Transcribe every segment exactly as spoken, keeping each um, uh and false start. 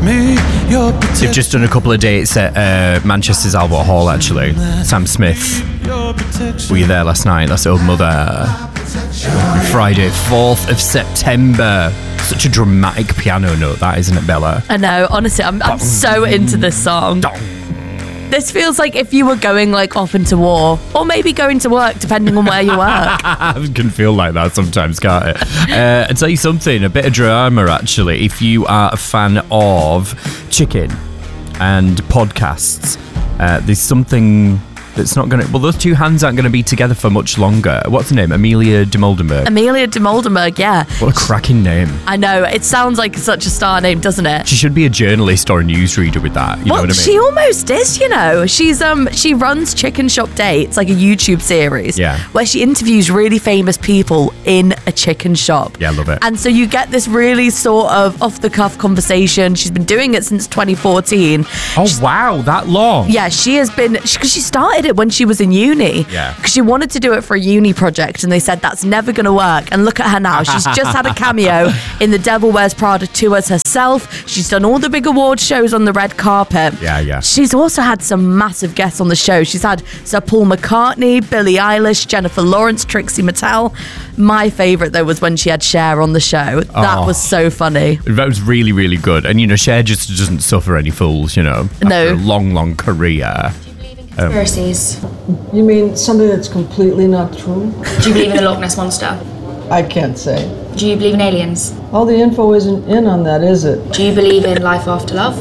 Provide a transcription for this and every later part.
me, your They've just done a couple of dates at uh, Manchester's Albert Hall, actually. Sam Smith, were you there last night? That's Old Mother. Friday, fourth of September. Such a dramatic piano note, that, isn't it, Bella? I know, honestly, I'm, I'm so into this song. This feels like if you were going like off into war, or maybe going to work, depending on where you work. It can feel like that sometimes, can't it? Uh, I'll tell you something, a bit of drama, actually. If you are a fan of chicken and podcasts, uh, there's something that's not going to... Well, those two hands aren't going to be together for much longer. What's her name? Amelia de Moldenberg. Amelia de Moldenberg, yeah. What a cracking name. I know, it sounds like such a star name, doesn't it? She should be a journalist or a newsreader with that, you well, know what I mean? She almost is, you know. She's um she runs Chicken Shop Dates, like a YouTube series, yeah, where she interviews really famous people in a chicken shop. Yeah, I love it. And so you get this really sort of off-the-cuff conversation. She's been doing it since twenty fourteen. Oh, She's, wow, that long? Yeah, she has been... Because she, she started it when she was in uni. Yeah. Because she wanted to do it for a uni project, and they said, that's never going to work. And look at her now. She's just had a cameo in the Devil Wears Prada two as herself. She's done all the big award shows on the red carpet. Yeah, yeah. She's also had some massive guests on the show. She's had Sir Paul McCartney, Billie Eilish, Jennifer Lawrence, Trixie Mattel. My favourite, though, was when she had Cher on the show. That Oh. was so funny. That was really, really good. And, you know, Cher just doesn't suffer any fools, you know, after No. a long, long career. Conspiracies. You mean something that's completely not true? Do you believe in the Loch Ness Monster? I can't say. Do you believe in aliens? All the info isn't in on that, is it? Do you believe in life after love?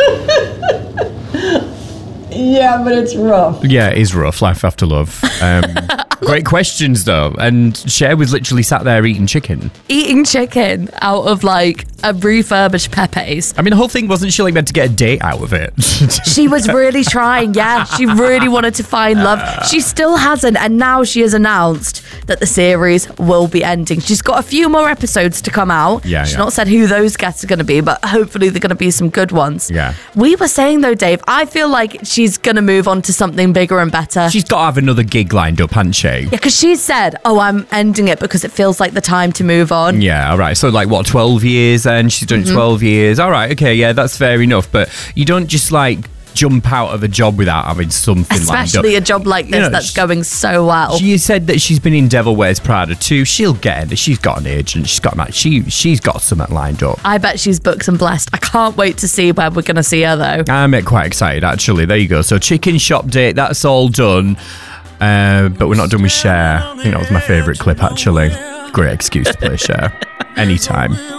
Yeah, but it's rough. Yeah, it is rough, life after love. Um, great questions, though. And Cher was literally sat there eating chicken. Eating chicken out of, like, a refurbished Pepe's. I mean, the whole thing, wasn't she, like, meant to get a date out of it? She was really trying, yeah. She really wanted to find love. She still hasn't, and now she has announced that the series will be ending. She's got a few more episodes to come out. Yeah, She's yeah. not said who those guests are going to be, but hopefully they're going to be some good ones. Yeah. We were saying, though, Dave, I feel like she's going to move on to something bigger and better. She's got to have another gig lined up, hasn't she? Yeah, because she said, oh, I'm ending it because it feels like the time to move on. Yeah, all right. So, like, what, twelve years then? She's done Mhm. twelve years. All right, okay, yeah, that's fair enough. But you don't just, like, jump out of a job without having something Especially lined a job like this You know, that's she- going so well. up. She said that she's been in Devil Wears Prada too. She'll get it. She's got an agent. She's got that. She she's got something lined up. I bet she's booked and blessed. I can't wait to see where we're going to see her, though. I'm uh, quite excited, actually. There you go. So, chicken shop date, that's all done. Uh, but we're not done with Cher. I think that was my favourite clip, actually. Great excuse to play Cher. Anytime.